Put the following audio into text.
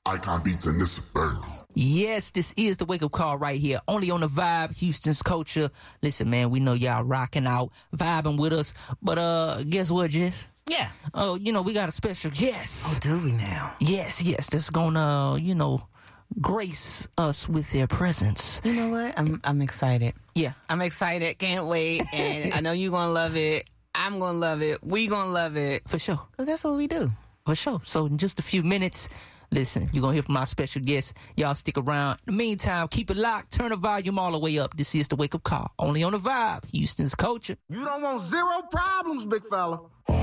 Icon Beats and this is Burn. Yes, this is the wake-up call right here, only on the Vibe, Houston's culture. Listen, man, we know y'all rocking out, vibing with us, but guess what, Jess? Yeah. Oh, we got a special guest. Oh, do we now? Yes, that's gonna, grace us with their presence. You know what? I'm excited. Yeah. I'm excited. Can't wait. And I know you're gonna love it. I'm gonna love it. We gonna love it. For sure. Because that's what we do. For sure. So in just a few minutes, listen, you're going to hear from our special guest. Y'all stick around. In the meantime, keep it locked. Turn the volume all the way up. This is the wake-up call. Only on the Vibe, Houston's culture. You don't want zero problems, big fella.